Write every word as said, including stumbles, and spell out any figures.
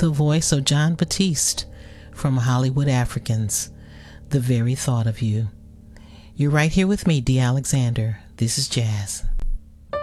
the voice of John Batiste from Hollywood Africans, The Very Thought of You. You're right here with me, Dee Alexander. This is Jazz.